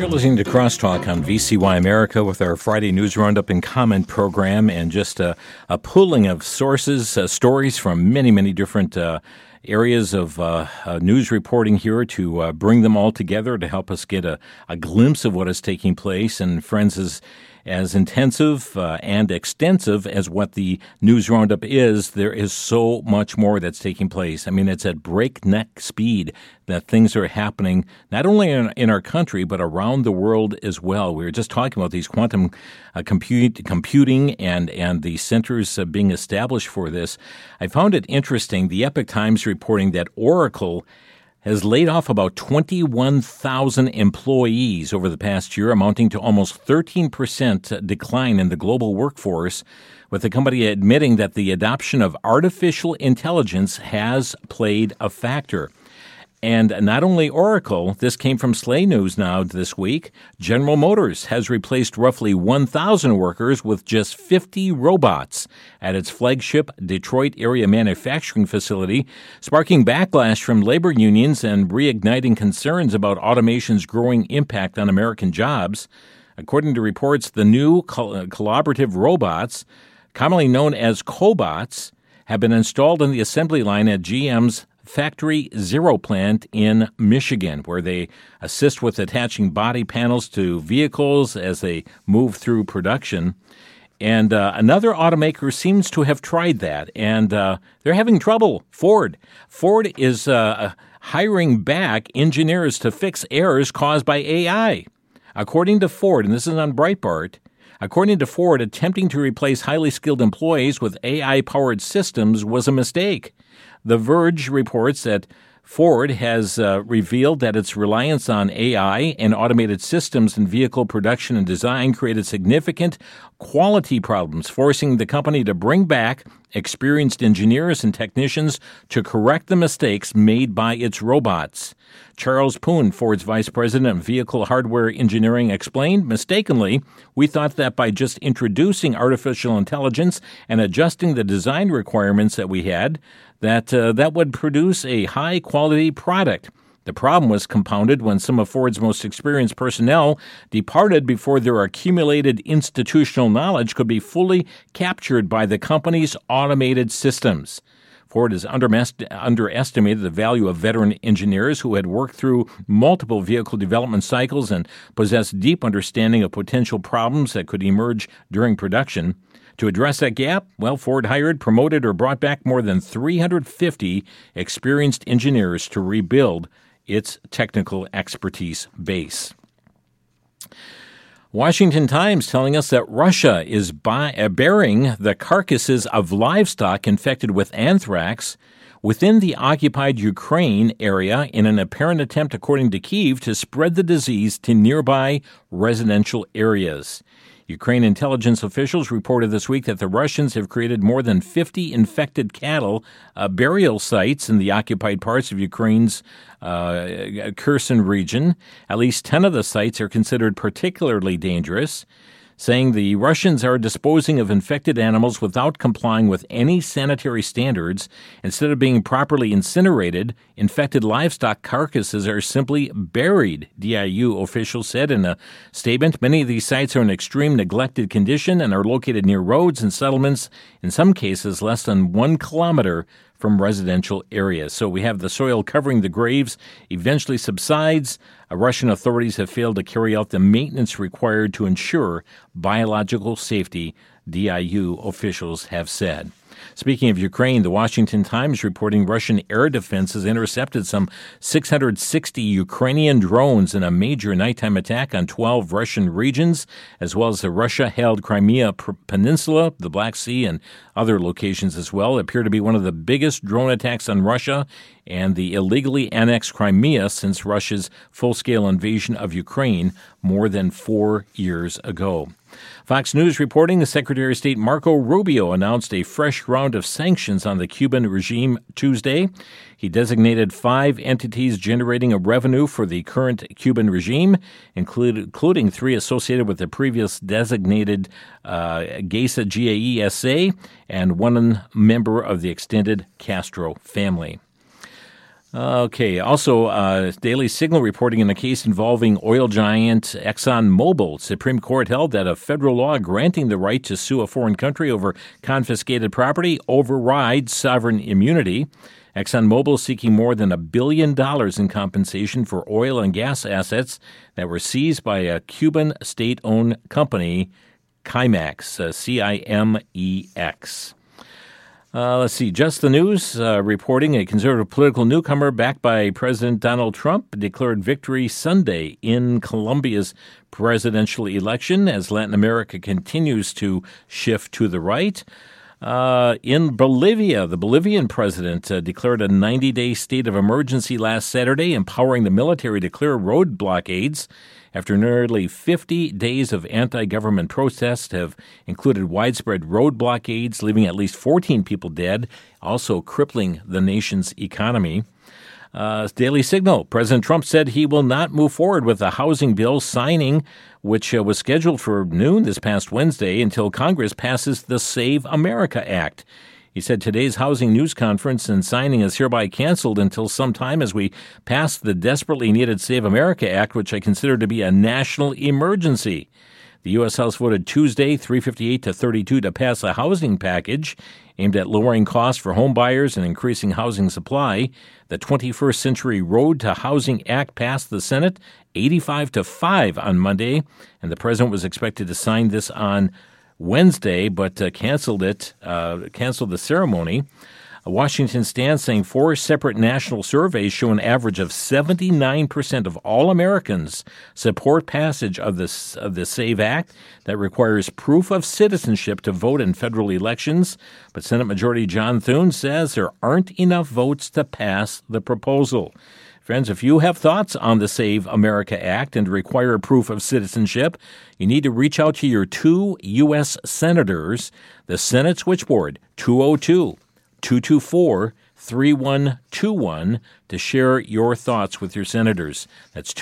You're listening to Crosstalk on VCY America with our Friday News Roundup and Comment program, and just a pooling of sources, stories from many, many different areas of news reporting here to bring them all together to help us get a glimpse of what is taking place. And friends, as intensive and extensive as what the News Roundup is, there is so much more that's taking place. I mean, it's at breakneck speed that things are happening, not only in our country, but around the world as well. We were just talking about these quantum computing and the centers being established for this. I found it interesting, the Epoch Times reporting that Oracle has laid off about 21,000 employees over the past year, amounting to almost 13% decline in the global workforce, with the company admitting that the adoption of artificial intelligence has played a factor. And not only Oracle, this came from Slay News Now this week, General Motors has replaced roughly 1,000 workers with just 50 robots at its flagship Detroit area manufacturing facility, sparking backlash from labor unions and reigniting concerns about automation's growing impact on American jobs. According to reports, the new collaborative robots, commonly known as cobots, have been installed on the assembly line at GM's Factory Zero plant in Michigan, where they assist with attaching body panels to vehicles as they move through production. And another automaker seems to have tried that, and they're having trouble. Ford is hiring back engineers to fix errors caused by AI. According to Ford, and this is on Breitbart, according to Ford, attempting to replace highly skilled employees with AI-powered systems was a mistake. The Verge reports that Ford has revealed that its reliance on AI and automated systems in vehicle production and design created significant quality problems, forcing the company to bring back experienced engineers and technicians to correct the mistakes made by its robots. Charles Poon, Ford's vice president of vehicle hardware engineering, explained, mistakenly, we thought that by just introducing artificial intelligence and adjusting the design requirements that we had, that would produce a high-quality product. The problem was compounded when some of Ford's most experienced personnel departed before their accumulated institutional knowledge could be fully captured by the company's automated systems. Ford has underestimated the value of veteran engineers who had worked through multiple vehicle development cycles and possessed deep understanding of potential problems that could emerge during production. To address that gap, Ford hired, promoted, or brought back more than 350 experienced engineers to rebuild its technical expertise base. Washington Times telling us that Russia is burying the carcasses of livestock infected with anthrax within the occupied Ukraine area in an apparent attempt, according to Kyiv, to spread the disease to nearby residential areas. Ukraine intelligence officials reported this week that the Russians have created more than 50 infected cattle burial sites in the occupied parts of Ukraine's Kherson region. At least 10 of the sites are considered particularly dangerous, saying the Russians are disposing of infected animals without complying with any sanitary standards. Instead of being properly incinerated, infected livestock carcasses are simply buried, DIU officials said in a statement. Many of these sites are in extreme neglected condition and are located near roads and settlements, in some cases less than 1 kilometer from residential areas. So we have the soil covering the graves eventually subsides. Russian authorities have failed to carry out the maintenance required to ensure biological safety, DIU officials have said. Speaking of Ukraine, the Washington Times reporting Russian air defenses intercepted some 660 Ukrainian drones in a major nighttime attack on 12 Russian regions, as well as the Russia-held Crimea Peninsula, the Black Sea, and other locations as well. It appeared to be one of the biggest drone attacks on Russia and the illegally annexed Crimea since Russia's full-scale invasion of Ukraine more than 4 years ago. Fox News reporting the Secretary of State Marco Rubio announced a fresh round of sanctions on the Cuban regime Tuesday. He designated 5 entities generating a revenue for the current Cuban regime, including 3 associated with the previous designated GAESA, GAESA, and 1 member of the extended Castro family. Okay. Also, Daily Signal reporting in a case involving oil giant ExxonMobil. Supreme Court held that a federal law granting the right to sue a foreign country over confiscated property overrides sovereign immunity. ExxonMobil seeking more than $1 billion in compensation for oil and gas assets that were seized by a Cuban state-owned company, Cimex, C-I-M-E-X. Let's see. Just the News reporting a conservative political newcomer backed by President Donald Trump declared victory Sunday in Colombia's presidential election as Latin America continues to shift to the right. In Bolivia, the Bolivian president declared a 90-day state of emergency last Saturday, empowering the military to clear road blockades after nearly 50 days of anti-government protests have included widespread road blockades, leaving at least 14 people dead, also crippling the nation's economy. Daily Signal, President Trump said he will not move forward with the housing bill signing, which was scheduled for noon this past Wednesday, until Congress passes the Save America Act. He said today's housing news conference and signing is hereby canceled until sometime as we pass the desperately needed Save America Act, which I consider to be a national emergency. The U.S. House voted Tuesday 358 to 32 to pass a housing package aimed at lowering costs for home buyers and increasing housing supply. The 21st Century Road to Housing Act passed the Senate 85-5 on Monday, and the president was expected to sign this on Wednesday, but canceled the ceremony. Washington stands saying 4 separate national surveys show an average of 79% of all Americans support passage of the SAVE Act that requires proof of citizenship to vote in federal elections. But Senate Majority John Thune says there aren't enough votes to pass the proposal. Friends, if you have thoughts on the Save America Act and require proof of citizenship, you need to reach out to your 2 U.S. senators. The Senate switchboard, 202-224-3121, to share your thoughts with your senators. That's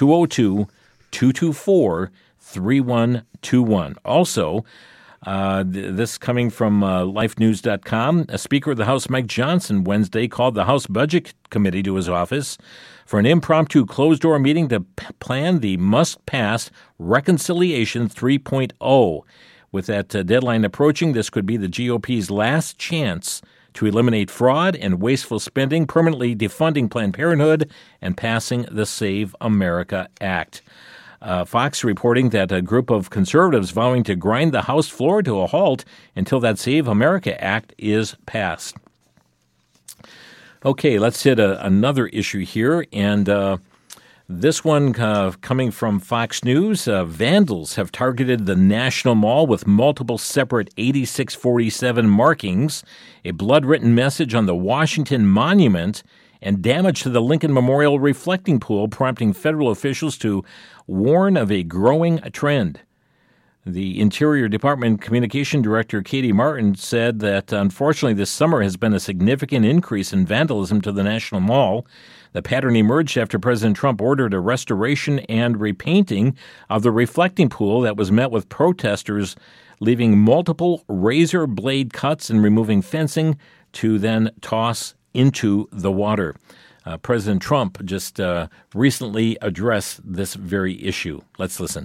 202-224-3121. Also, this coming from lifenews.com, a Speaker of the House, Mike Johnson, Wednesday called the House Budget Committee to his office for an impromptu closed-door meeting to plan the must-pass Reconciliation 3.0. With that deadline approaching, this could be the GOP's last chance to eliminate fraud and wasteful spending, permanently defunding Planned Parenthood, and passing the Save America Act. Fox reporting that a group of conservatives vowing to grind the House floor to a halt until that Save America Act is passed. Okay, let's hit another issue here, and this one coming from Fox News. Vandals have targeted the National Mall with multiple separate 8647 markings, a blood-written message on the Washington Monument, and damage to the Lincoln Memorial reflecting pool, prompting federal officials to warn of a growing trend. The Interior Department Communication Director Katie Martin said that unfortunately this summer has been a significant increase in vandalism to the National Mall. The pattern emerged after President Trump ordered a restoration and repainting of the reflecting pool that was met with protesters leaving multiple razor blade cuts and removing fencing to then toss into the water. President Trump just recently addressed this very issue. Let's listen.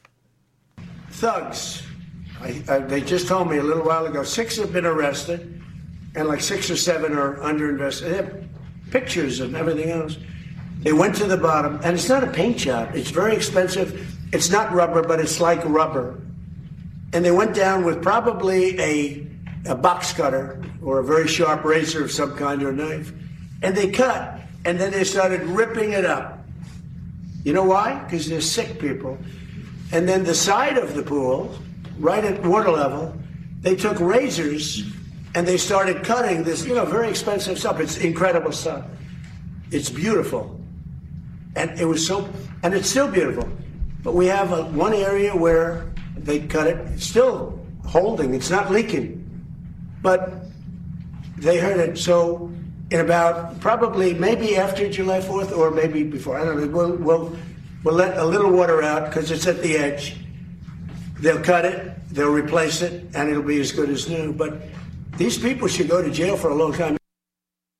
Thugs. They just told me a little while ago 6 have been arrested and like 6 or 7 are under investigation. They have pictures and everything else. They went to the bottom, and it's not a paint job. It's very expensive. It's not rubber, but it's like rubber. And they went down with probably a box cutter or a very sharp razor of some kind or a knife. And they cut, and then they started ripping it up. You know why? Because they're sick people. And then the side of the pool, right at water level, they took razors and they started cutting this, very expensive stuff. It's incredible stuff. It's beautiful. And it was and it's still beautiful. But we have one area where they cut it. It's still holding. It's not leaking. But they heard it. So in about probably maybe after July 4th or maybe before, I don't know, we'll let a little water out because it's at the edge. They'll cut it, they'll replace it, and it'll be as good as new. But these people should go to jail for a long time.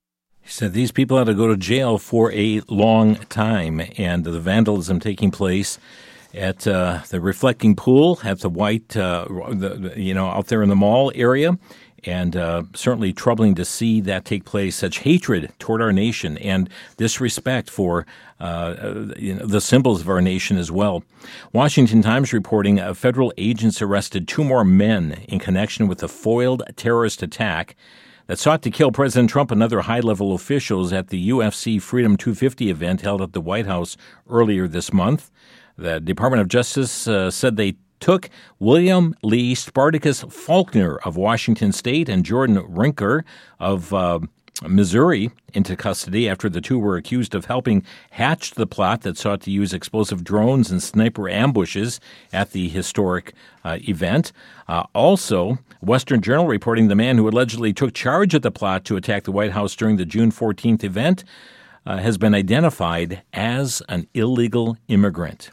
He said these people had to go to jail for a long time, and the vandalism taking place at the Reflecting Pool at the White, out there in the mall area. And certainly troubling to see that take place, such hatred toward our nation and disrespect for the symbols of our nation as well. Washington Times reporting federal agents arrested 2 more men in connection with a foiled terrorist attack that sought to kill President Trump and other high-level officials at the UFC Freedom 250 event held at the White House earlier this month. The Department of Justice said they took William Lee Spartacus Faulkner of Washington State and Jordan Rinker of Missouri into custody after the 2 were accused of helping hatch the plot that sought to use explosive drones and sniper ambushes at the historic event. Also, Western Journal reporting the man who allegedly took charge of the plot to attack the White House during the June 14th event has been identified as an illegal immigrant.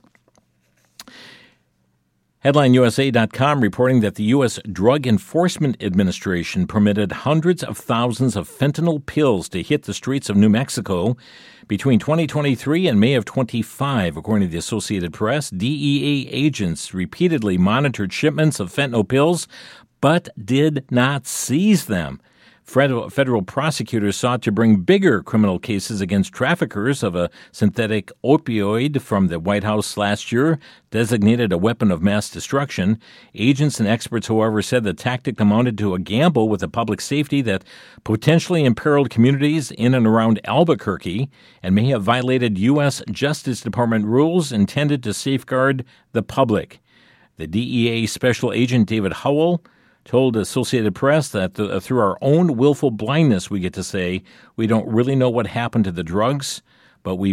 HeadlineUSA.com reporting that the U.S. Drug Enforcement Administration permitted hundreds of thousands of fentanyl pills to hit the streets of New Mexico between 2023 and May of 25. According to the Associated Press, DEA agents repeatedly monitored shipments of fentanyl pills but did not seize them. Federal prosecutors sought to bring bigger criminal cases against traffickers of a synthetic opioid from the White House last year, designated a weapon of mass destruction. Agents and experts, however, said the tactic amounted to a gamble with the public safety that potentially imperiled communities in and around Albuquerque and may have violated U.S. Justice Department rules intended to safeguard the public. The DEA Special Agent David Howell told Associated Press that through our own willful blindness, we get to say we don't really know what happened to the drugs, but we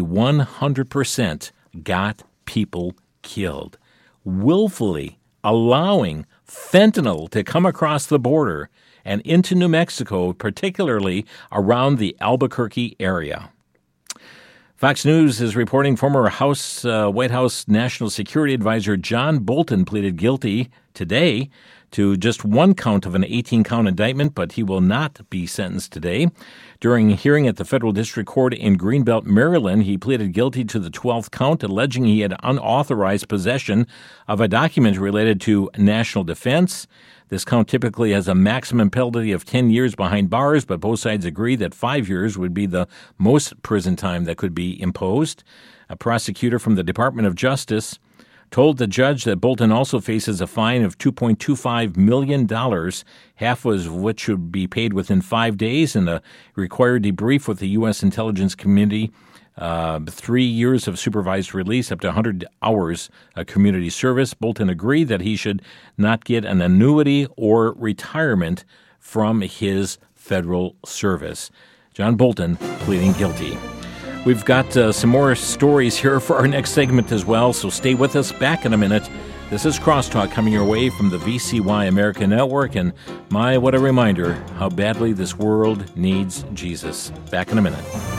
100% got people killed. Willfully allowing fentanyl to come across the border and into New Mexico, particularly around the Albuquerque area. Fox News is reporting former White House National Security Advisor John Bolton pleaded guilty today to just 1 count of an 18-count indictment, but he will not be sentenced today. During a hearing at the Federal District Court in Greenbelt, Maryland, he pleaded guilty to the 12th count, alleging he had unauthorized possession of a document related to national defense. This count typically has a maximum penalty of 10 years behind bars, but both sides agree that 5 years would be the most prison time that could be imposed. A prosecutor from the Department of Justice told the judge that Bolton also faces a fine of $2.25 million, half of which should be paid within 5 days, and a required debrief with the U.S. intelligence community, 3 years of supervised release, up to 100 hours of community service. Bolton agreed that he should not get an annuity or retirement from his federal service. John Bolton pleading guilty. We've got some more stories here for our next segment as well, so stay with us. Back in a minute. This is Crosstalk coming your way from the VCY America Network, and what a reminder how badly this world needs Jesus. Back in a minute.